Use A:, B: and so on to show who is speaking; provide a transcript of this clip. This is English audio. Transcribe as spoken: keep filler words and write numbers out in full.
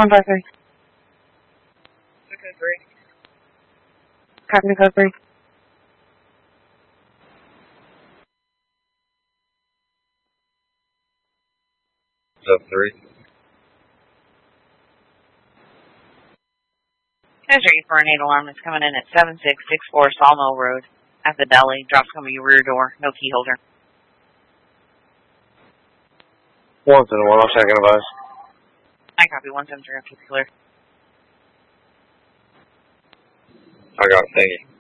A: one five three.
B: Okay, three.
A: Copy to code three.
B: Sub three.
C: There's your for an eight alarm that's coming in at seven six six four Sawmill Road at the deli. Drops coming your rear door. No key holder.
B: One to the one. I'll second advise.
C: I copy one seven three. Keep it clear.
B: I got it. Thank you.